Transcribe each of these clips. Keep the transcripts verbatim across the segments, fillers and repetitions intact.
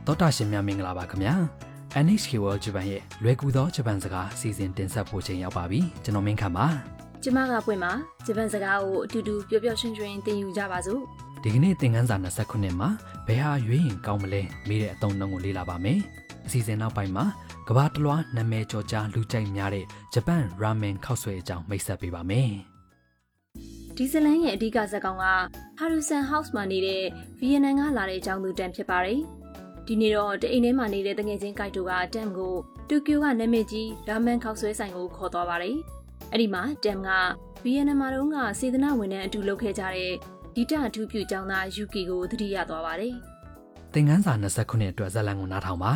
သောတာရှင်များမင်္ဂလာပါခင်ဗျာ เอ็น เอช เค World Japan ရဲ့လွယ်ကူသောဂျပန်စကားအစီအစဉ်တင်ဆက်ဖို့ချိန်ရောက်ပါပြီကျွန်တော်မင်းခမ်းပါကျမကပွင့်ပါဂျပန်စကားကိုအတူတူပျော်ပျော်ရွှင်ရွှင်သင်ယူကြပါစို့ဒီကနေ့သင်ခန်းစာยี่สิบမှာဘယ်ဟာရွေးရင်ကောင်းမလဲမေးတဲ့အသုံးအနှုန်းကိုလေ့လာပါမယ်အစီအစဉ်နောက်ပိုင်းမှာကမ္ဘာတစ်လွှားနာမည်ကျော်ကြားလူကြိုက်များတဲ့ဂျပန်ရာမင်ခောက်ဆွဲအကြောင်းမိတ်ဆက်ပေးပါမယ်ဒီဇလန်ရဲ့အဓိကဇာတ်ကောင်ကဟာရူဆန်ဟောက်စ်မှာနေတဲ့ဗီယက်နမ်ကလာတဲ့အကြောင်းသူတန်ဖြစ်ပါတယ်ဒီနေ့တော့တအိမ်ထဲမှာနေတဲ့တငယ်ချင်းကိုက်တိုကတမ်ကိုတိုကျိုကနာမည်ကြီးရာမန်ခောက်ဆွဲဆိုင်ကိုခေါ်သွားပါတယ်အဲ့ဒီမှာတမ်ကဗီယက်နမ်မှာတုန်းကစေတနာဝန်ထမ်းအတူလုပ်ခဲ့ကြတဲ့ဒီတအထူးပြုကျောင်းသားယူကီကိုသတိရသွားပါတယ်သင်ခန်းစာยี่สิบအတွက်ဇာတ်လမ်းကိုနားထောင်ပါ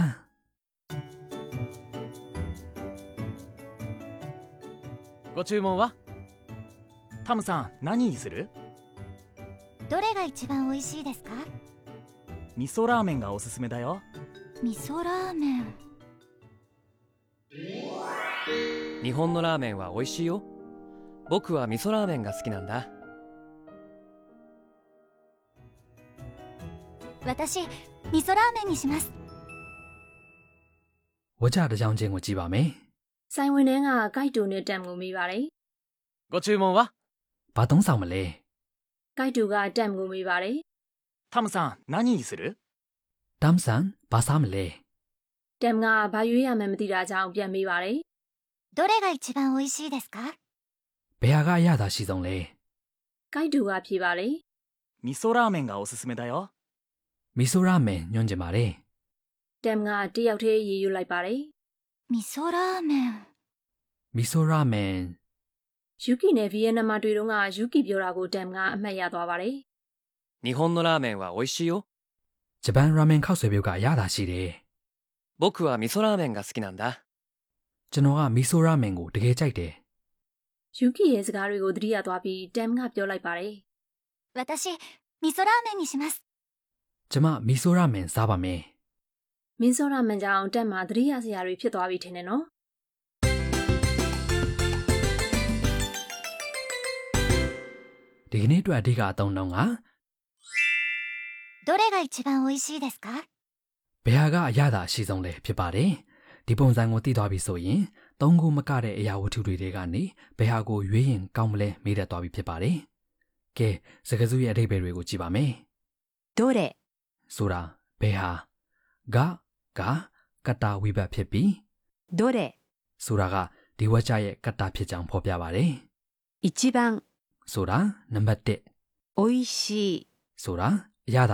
ご注文はタムさん何にする？ どれが一番美味しいですか？ 味噌ラーメンがおすすめだよ。 味噌ラーメン。 日本のラーメンは美味しいよ。僕は味噌ラーメンが好きなんだ。 私、味噌ラーメンにします。 ဝကြတစ်ကြောင်ချင်းကိုကြည့်ပါမယ်ဆိုင်ဝင်ထဲကကိုက်တိုနဲ့တမ်ကိုမေးပါတယ်ご注文はဘာသုံးဆောင်မလဲကိုက်တိုကတမ်ကိုမေးပါတယ်タムさん何にする？ တမ်ဆန်ဘာစားမလဲတမ်ကဘာရွေးရမှန်းမသိတာကြောင့်ပြန်မေးပါတယ်どれが一番美味しいですか？ ဘယ်ဟာကအရသာရှိဆုံးလဲကိုက်တိုကဖြေပါတယ်味噌ラーメンがおすすめだよ。 မီဆိုရာမင်ညွှန်ကြပါတယ်တမ်ကတယောက်တည်းရေယူလိုက်ပါတယ်味噌ラーメンမီဆိုရာမင်ယူကီနဲ့ဗီယက်နမ်မှာတွေ့တော့ကယူကီပြောတာကိုတမ်ကအမှတ်ရသွားပါတယ်日本のラーメンは美味しいよ。 ဂျပန်ရာမင်ခောက်ဆွဲပြုတ်ကအရသာရှိတယ်僕は味噌ラーメンが好きなんだ。 ကျွန်တော်ကမီဆိုရာမင်ကိုတကယ်ကြိုက်တယ်ယူကီရဲ့စကားတွေကိုသတိရသွားပြီးတမ်ကပြောလိုက်ပါတယ်私、味噌ラーメンにします。 ကျွန်မမီဆိုရာမင်စားပါမယ်မင်းစောရမန်ကြောင့်တမ်မှာသတိရစရာတွေဖြစ်သွားပြီထင်တယ်နော်ဒီကနေ့အတွက်အဓိကအသုံးအနှုန်းကどれが一番美味しいですか？ ဘယ်ဟာကအရသာအရှိဆုံးလဲဖြစ်ပါတယ်ဒီပုံစံကိုသိသွားပြီဆိုရင်သုံးခုမကတဲ့အရာဝတ္ထုတွေထဲကနေဘယ်ဟာကိုရွေးရင်ကောင်းမလဲမေးတတ်သွားပြီဖြစ်ပါတယ်ကဲစကားစုရဲ့အဓိပ္ပာယ်တွေကိုကြည့်ပါမယ်どれဆိုတာဘယ်ဟာကကကတ္တဝိဘတ်ဖြစ်ပြီးどれဆိုတာကဒီဝကြရဲ့ကတ္တဖြစ်ကြောင်းဖော်ပြပါတယ်一番ဆိုတာနံပါတ်一美味しいဆိုတာအရသာ